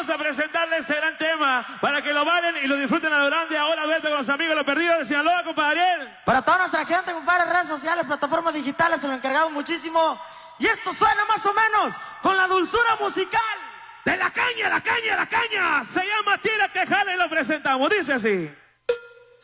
vamos a presentarle este gran tema para que lo bailen y lo disfruten a lo grande. Ahora dueto con los amigos Los Perdidos de Sinaloa, compadre Ariel. Para toda nuestra gente, compadre, redes sociales, plataformas digitales, se lo encargamos muchísimo. Y esto suena más o menos con la dulzura musical de la caña, la caña, la caña. Se llama Tira que Jala y lo presentamos. Dice así.